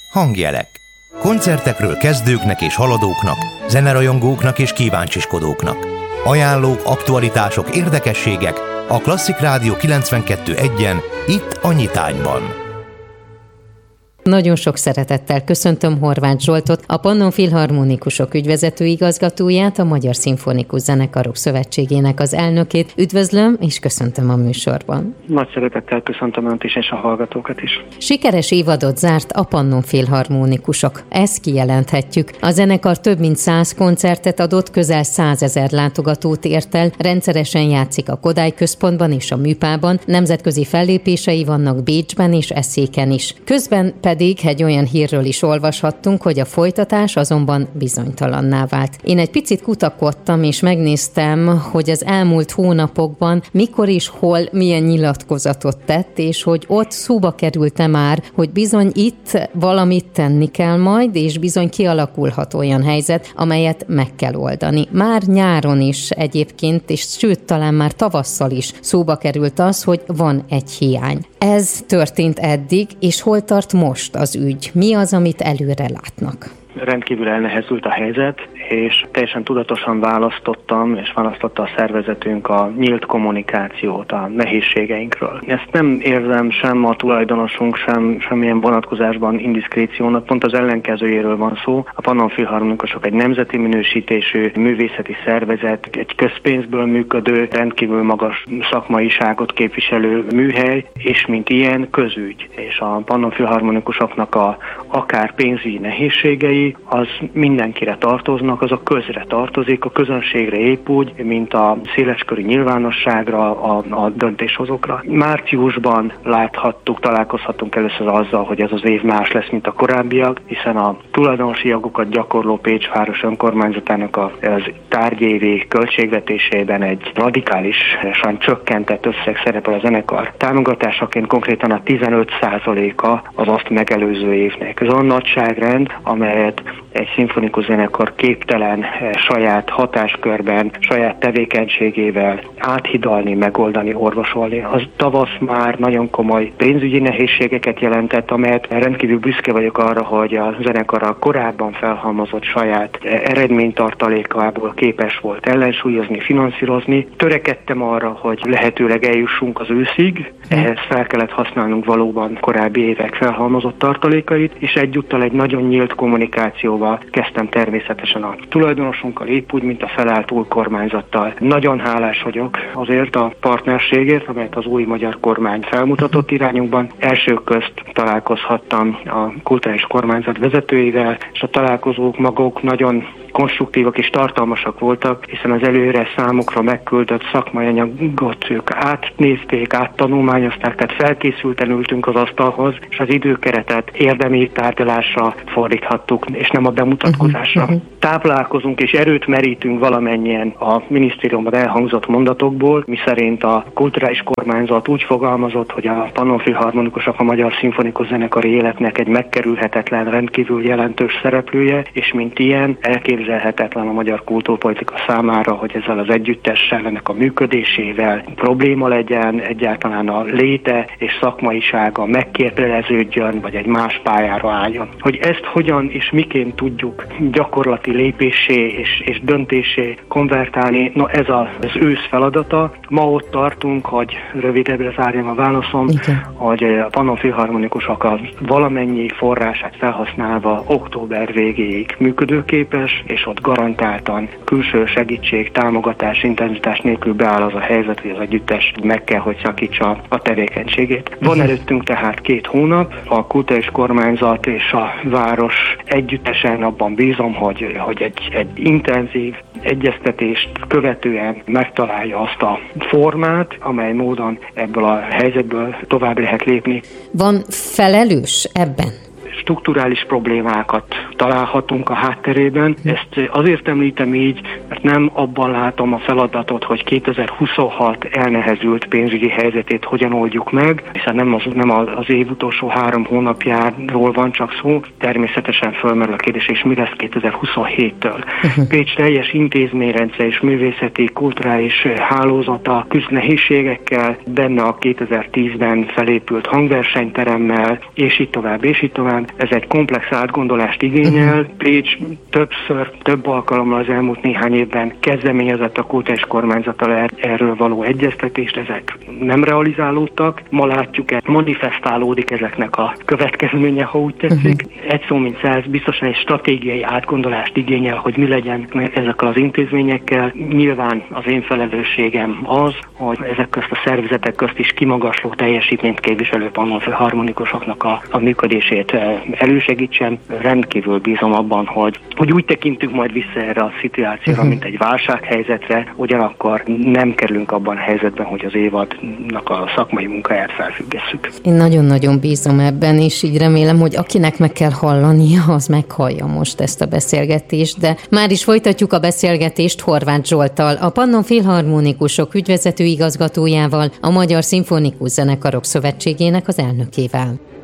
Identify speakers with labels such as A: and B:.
A: Hangjelek. Koncertekről kezdőknek és haladóknak, zenerajongóknak és kíváncsiskodóknak. Ajánlók, aktualitások, érdekességek a Klasszik Rádió 92.1-en, itt a Nyitányban.
B: Nagyon sok szeretettel köszöntöm Horváth Zsoltot, a Pannon Filharmonikusok ügyvezető igazgatóját, a Magyar Szimfonikus Zenekarok Szövetségének az elnökét. Üdvözlöm és köszöntöm a műsorban.
C: Nagy szeretettel köszöntöm Önt is és a hallgatókat is.
B: Sikeres évadot zárt a Pannon Filharmonikusok. Ezt kijelenthetjük. A zenekar több mint 100 koncertet adott, közel 100 000 látogatót ért el, rendszeresen játszik a Kodály Központban és a Műpában, nemzetközi fellépései vannak Bécsben és Eszéken is. Közben pedig egy olyan hírről is olvashattunk, hogy a folytatás azonban bizonytalanná vált. Én egy picit kutakodtam, és megnéztem, hogy az elmúlt hónapokban mikor és hol milyen nyilatkozatot tett, és hogy ott szóba került-e már, hogy bizony itt valamit tenni kell majd, és bizony kialakulhat olyan helyzet, amelyet meg kell oldani. Már nyáron is egyébként, és sőt, talán már tavasszal is szóba került az, hogy van egy hiány. Ez történt eddig, és hol tart most az ügy? Mi az, amit előre látnak?
C: Rendkívül elnehezült a helyzet, és teljesen tudatosan választottam, és választotta a szervezetünk a nyílt kommunikációt a nehézségeinkről. Ezt nem érzem sem a tulajdonosunk, semmilyen vonatkozásban indiszkréciónak, pont az ellenkezőjéről van szó. A Pannon Filharmonikusok egy nemzeti minősítésű művészeti szervezet, egy közpénzből működő, rendkívül magas szakmaiságot képviselő műhely, és mint ilyen közügy. És a Pannon Filharmonikusoknak akár pénzügyi nehézségei, az mindenkire tartoznak, az a közre tartozik, a közönségre épp úgy, mint a széleskörű nyilvánosságra, a döntéshozókra. Márciusban találkozhattunk először azzal, hogy ez az év más lesz, mint a korábbiak, hiszen a tulajdonosi jogokat gyakorló Pécsváros önkormányzatának az tárgyévi költségvetésében egy radikálisan csökkentett összeg szerepel a zenekar támogatásaként, konkrétan a 15%-a az azt megelőző évnek. Ez olyan nagyságrend, amelyet egy szimfonikus zenekar képtelen saját hatáskörben, saját tevékenységével áthidalni, megoldani, orvosolni. Az tavasz már nagyon komoly pénzügyi nehézségeket jelentett, amelyet rendkívül büszke vagyok arra, hogy a zenekar a korábban felhalmozott saját eredménytartalékából képes volt ellensúlyozni, finanszírozni. Törekedtem arra, hogy lehetőleg eljussunk az őszig, ehhez fel kellett használnunk valóban korábbi évek felhalmozott tartalékait, és egyúttal egy nagyon nyílt kommunikációval kezdtem természetesen a tulajdonosunkkal, épp úgy, mint a felállt új kormányzattal. Nagyon hálás vagyok azért a partnerségért, amelyet az új magyar kormány felmutatott irányunkban. Elsők közt találkozhattam a kulturális kormányzat vezetőivel, és a találkozók maguk nagyon konstruktívak és tartalmasak voltak, hiszen az előre számukra megküldött szakmai anyagot ők átnézték, áttanulmányozták, tehát felkészülten ültünk az asztalhoz, és az időkeretet érdemi tárgyalásra fordíthattuk, és nem a bemutatkozásra. Táplálkozunk és erőt merítünk valamennyien a minisztériumban elhangzott mondatokból, miszerint a kulturális kormányzat úgy fogalmazott, hogy a Pannon Filharmonikusok a magyar szimfonikus zenekari életnek egy megkerülhetetlen, rendkívül jelentős szereplője, és mint ilyen elképzelhetetlen a magyar kultúrpolitika számára, hogy ezzel az együttessel, ennek a működésével probléma legyen, egyáltalán a léte és szakmaisága megkérdeződjön, vagy egy más pályára álljon. Hogy ezt hogyan és miként tudjuk gyakorlati lépésé és döntésé konvertálni, ez az ősz feladata. Ma ott tartunk, hogy rövidebbre zárjam a válaszom, hogy a Pannon Filharmonikusok a valamennyi forrását felhasználva október végéig működőképes, és ott garantáltan külső segítség, támogatás, intenzitás nélkül beáll az a helyzet, hogy az együttes meg kell, hogy szakítsa a tevékenységét. Van előttünk tehát 2 hónap, a kulturális kormányzat és a város együttesen abban bízom, hogy egy intenzív egyeztetést követően megtalálja azt a formát, amely módon ebből a helyzetből tovább lehet lépni.
B: Van felelős ebben?
C: Strukturális problémákat találhatunk a hátterében. Ezt azért említem így, mert nem abban látom a feladatot, hogy 2026 elnehezült pénzügyi helyzetét hogyan oldjuk meg, hiszen nem az év utolsó 3 hónapjáról van csak szó. Természetesen fölmerül a kérdés, és mi lesz 2027-től. Pécs teljes intézményrendszer és művészeti, kulturális hálózata küzd nehézségekkel, benne a 2010-ben felépült hangversenyteremmel, és így tovább, és így tovább. Ez egy komplex átgondolást igényel. Pécs több alkalommal az elmúlt néhány évben kezdeményezett a kulturális kormányzattal erről való egyeztetést, ezek nem realizálódtak. Ma látjuk, manifestálódik ezeknek a következménye, ha úgy tetszik. Egy szó mint száz, biztosan egy stratégiai átgondolást igényel, hogy mi legyen ezekkel az intézményekkel. Nyilván az én felelősségem az, hogy ezek közt a szervezetek közt is kimagasló teljesítményt képviselő pannonfilharmonikusoknak a működését elősegítsem. Rendkívül bízom abban, hogy úgy tekintünk majd vissza erre a szituációra, mint egy válsághelyzetre, ugyanakkor nem kerülünk abban a helyzetben, hogy az évadnak a szakmai munkáját felfüggesszük.
B: Én nagyon-nagyon bízom ebben, és így remélem, hogy akinek meg kell hallania, az meghallja most ezt a beszélgetést, de már is folytatjuk a beszélgetést Horváth Zsolttal, a Pannon Filharmonikusok ügyvezető igazgatójával, a Magyar Szimfonikus Zenekarok Szövetségének az elnökével.